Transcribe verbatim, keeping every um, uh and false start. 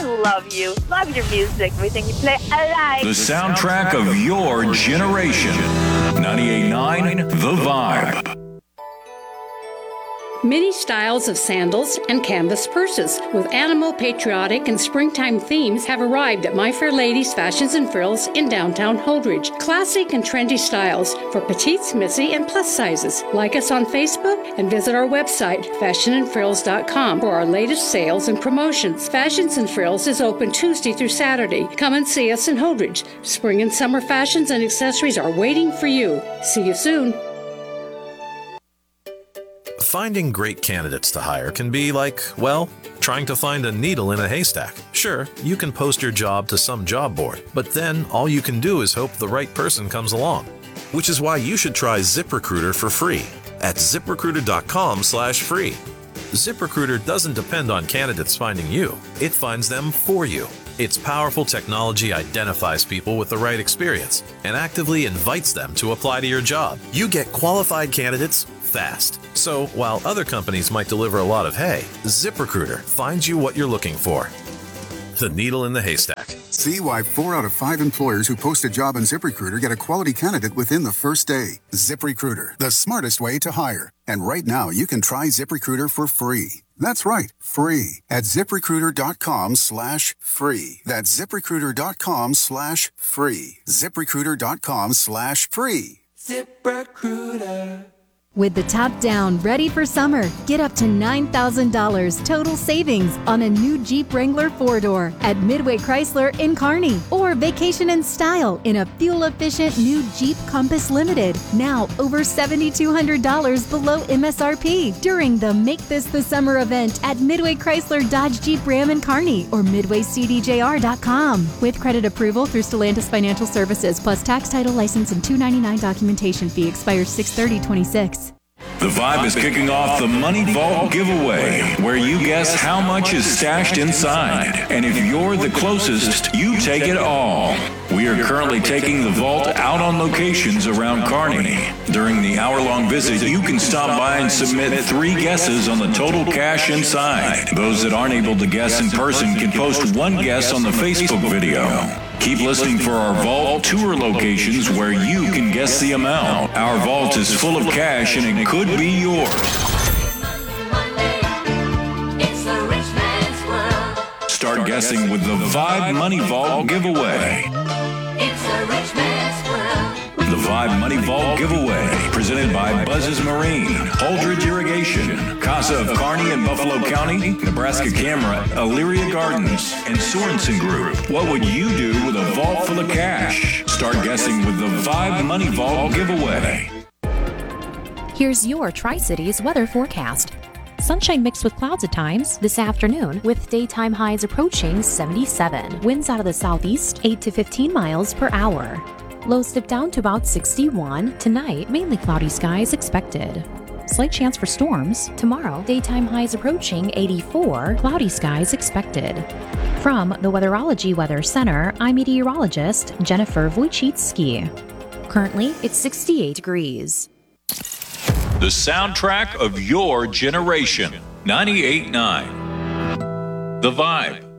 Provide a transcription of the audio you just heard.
love you. Love your music. Everything you play, I like. The soundtrack of your generation. ninety-eight point nine The Vibe. Many styles of sandals and canvas purses with animal, patriotic, and springtime themes have arrived at My Fair Lady's Fashions and Frills in downtown Holdridge. Classic and trendy styles for petites, missy, and plus sizes. Like us on Facebook and visit our website, fashion and frills dot com, for our latest sales and promotions. Fashions and Frills is open Tuesday through Saturday. Come and see us in Holdridge. Spring and summer fashions and accessories are waiting for you. See you soon. Finding great candidates to hire can be like, well, trying to find a needle in a haystack. Sure, you can post your job to some job board, but then all you can do is hope the right person comes along. Which is why you should try ZipRecruiter for free at zip recruiter dot com slash free. ZipRecruiter doesn't depend on candidates finding you. It finds them for you. Its powerful technology identifies people with the right experience and actively invites them to apply to your job. You get qualified candidates fast. So while other companies might deliver a lot of hay, ZipRecruiter finds you what you're looking for. The needle in the haystack. See why four out of five employers who post a job on ZipRecruiter get a quality candidate within the first day. ZipRecruiter, the smartest way to hire. And right now, you can try ZipRecruiter for free. That's right, free at zip recruiter dot com slash free. That's zip recruiter dot com slash free. zip recruiter dot com slash free. ZipRecruiter. With the top down, ready for summer, get up to nine thousand dollars total savings on a new Jeep Wrangler four-door at Midway Chrysler in Kearney. Or vacation in style in a fuel-efficient new Jeep Compass Limited. Now over seven thousand two hundred dollars below M S R P during the Make This the Summer event at Midway Chrysler Dodge Jeep Ram in Kearney or midway c d j r dot com. With credit approval through Stellantis Financial Services plus tax, title, license, and two ninety-nine documentation fee expires six thirty twenty-six. The Vibe is kicking off the Money Vault giveaway, where you guess how much is stashed inside. And if you're the closest, you take it all. We are currently taking the vault out on locations around Kearney. During the hour-long visit, you can stop by and submit three guesses on the total cash inside. Those that aren't able to guess in person can post one guess on the Facebook video. Keep listening for our vault tour locations where you can guess the amount. Our vault is full of cash and it could be yours. Start guessing with the Vibe Money Vault giveaway. The Vibe Money Vault giveaway, presented by Buzz's Marine, Holdridge Irrigation, Casa of Kearney and Buffalo County, Nebraska Camera, Elyria Gardens, and Sorensen Group. What would you do with a vault full of cash? Start guessing with the Vibe Money Vault giveaway. Here's your Tri-Cities weather forecast. Sunshine mixed with clouds at times this afternoon, with daytime highs approaching seventy-seven. Winds out of the southeast, eight to fifteen miles per hour. Lows dip down to about sixty-one. Tonight, mainly cloudy skies expected. Slight chance for storms. Tomorrow, daytime highs approaching eighty-four. Cloudy skies expected. From the Weatherology Weather Center, I'm meteorologist Jennifer Wojcicki. Currently, it's sixty-eight degrees. The soundtrack of your generation. ninety-eight point nine The Vibe.